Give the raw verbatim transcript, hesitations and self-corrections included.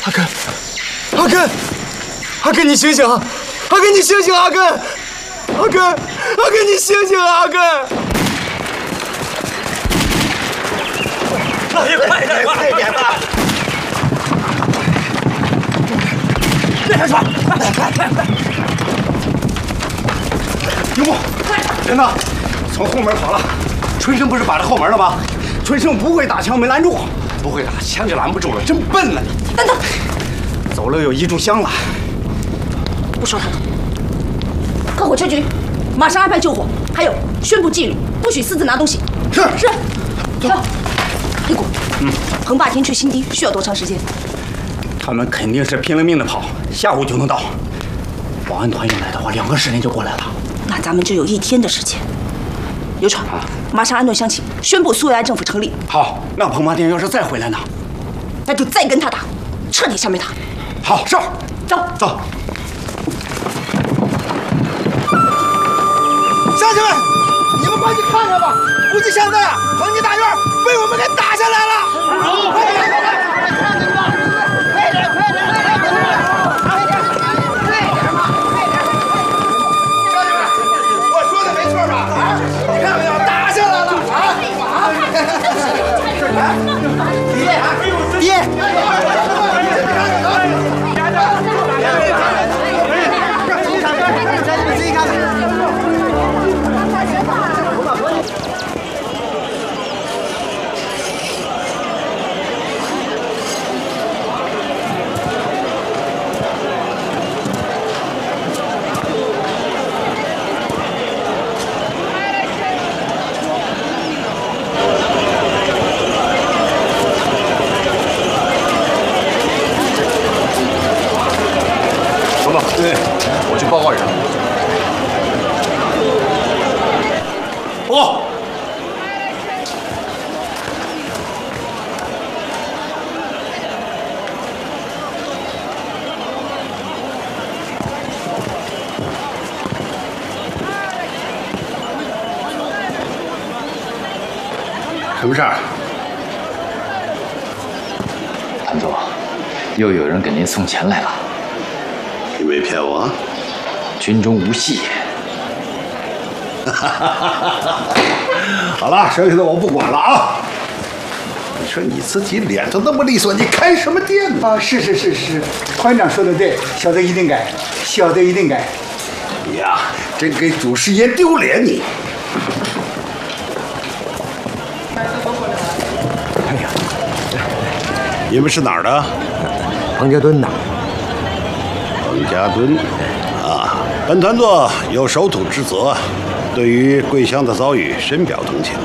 阿根，阿根，阿根，你醒醒啊！阿根，你醒醒，阿根，阿根，阿根，你醒醒啊，阿根！老爷，快点，快点吧！这台船，快快快快！刘木，人呢？从后门跑了。春生不是把着后门了吗？春生不会打枪，没拦住。不会打枪就拦不住了，真笨了你！ 等等， 走了有一炷香了。 不说他了。快火车局，马上安排救火，还有宣布纪律，不许私自拿东西。 是是。走。黑谷，嗯，彭霸天去新堤需要多长时间？ 他们肯定是拼了命的跑，下午就能到。保安团员来的话，两个时辰就过来了。 那咱们就有一天的时间。刘闯，马上安顿乡亲，宣布苏维埃政府成立。 好，那彭霸天要是再回来呢？ 那就再跟他打，彻底消灭他。 好，是。 走走。乡亲们，你们快去看看吧！估计现在啊，恒基大院被我们给打下来了。快点，快点，看见了吗？快点，快点，快点，快点！快点，快点嘛，快点！乡亲们，我说的没错吧？啊，你看没有，打下来了啊！啊！爹，爹。 对，我去报告一声。报告。什么事儿？ 谭总，又有人给您送钱来了。 你没骗我， 军中无戏。 好了，剩下的我不管了啊！你说你自己脸都那么利索，你开什么店呢？ 啊，是是是是，团长说的对，小的一定改，小的一定改。 你呀，真给祖师爷丢脸你！ 哎呀， 你们是哪儿的？ 彭家墩的。 彭家墩啊，本团座有守土之责，对于桂香的遭遇深表同情。